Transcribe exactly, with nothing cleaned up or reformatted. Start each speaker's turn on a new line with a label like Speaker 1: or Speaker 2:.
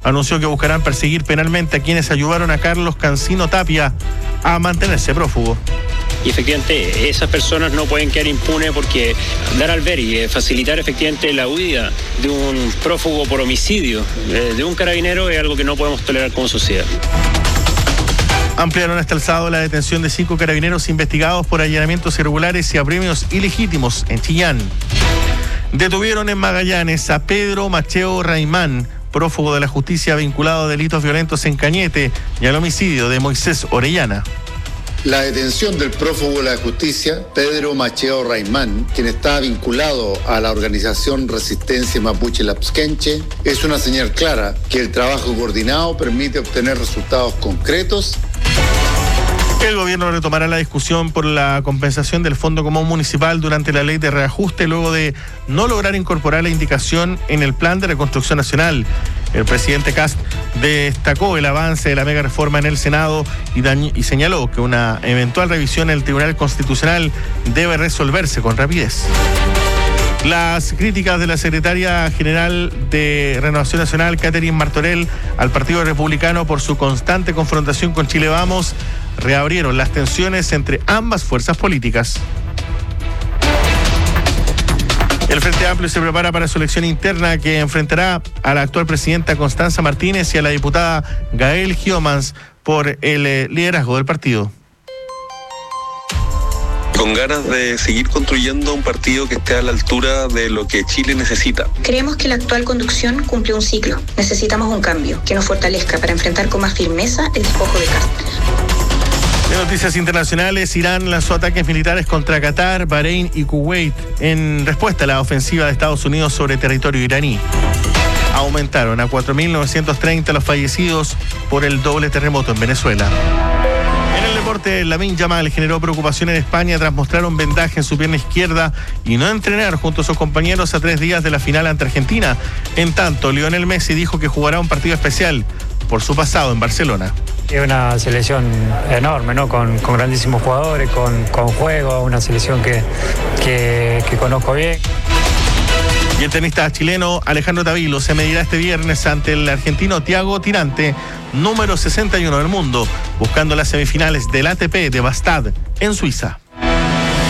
Speaker 1: anunció que buscarán perseguir penalmente a quienes ayudaron a Carlos Cancino Tapia a mantenerse prófugo.
Speaker 2: Y efectivamente esas personas no pueden quedar impunes porque dar al ver y facilitar efectivamente la huida de un prófugo por homicidio de un carabinero es algo que no podemos tolerar como sociedad.
Speaker 1: Ampliaron hasta el sábado la detención de cinco carabineros investigados por allanamientos irregulares y apremios ilegítimos en Chillán. Detuvieron en Magallanes a Pedro Macheo Raimán, prófugo de la justicia vinculado a delitos violentos en Cañete y al homicidio de Moisés Orellana.
Speaker 3: La detención del prófugo de la justicia, Pedro Macheo Raimán, quien está vinculado a la organización Resistencia Mapuche Lapsquenche, es una señal clara que el trabajo coordinado permite obtener resultados concretos.
Speaker 1: El gobierno retomará la discusión por la compensación del Fondo Común Municipal durante la ley de reajuste luego de no lograr incorporar la indicación en el Plan de Reconstrucción Nacional. El presidente Kast destacó el avance de la mega reforma en el Senado y, dañ- y señaló que una eventual revisión en el Tribunal Constitucional debe resolverse con rapidez. Las críticas de la secretaria general de Renovación Nacional, Catherine Martorell, al Partido Republicano por su constante confrontación con Chile Vamos, reabrieron las tensiones entre ambas fuerzas políticas. El Frente Amplio se prepara para su elección interna que enfrentará a la actual presidenta Constanza Martínez y a la diputada Gael Giomans por el eh, liderazgo del partido.
Speaker 4: Con ganas de seguir construyendo un partido que esté a la altura de lo que Chile necesita.
Speaker 5: Creemos que la actual conducción cumple un ciclo. Necesitamos un cambio que nos fortalezca para enfrentar con más firmeza el despojo de Kast.
Speaker 1: En noticias internacionales, Irán lanzó ataques militares contra Qatar, Bahrein y Kuwait en respuesta a la ofensiva de Estados Unidos sobre territorio iraní. Aumentaron a cuatro mil novecientos treinta los fallecidos por el doble terremoto en Venezuela. En el deporte, Lamine Yamal generó preocupación en España tras mostrar un vendaje en su pierna izquierda y no entrenar junto a sus compañeros a tres días de la final ante Argentina. En tanto, Lionel Messi dijo que jugará un partido especial por su pasado en Barcelona.
Speaker 6: Es una selección enorme, ¿no? Con, con grandísimos jugadores, con, con juego, una selección que, que, que conozco bien.
Speaker 1: Y el tenista chileno Alejandro Tavilo se medirá este viernes ante el argentino Thiago Tirante, número sesenta y uno del mundo, buscando las semifinales del A T P de Bastad en Suiza.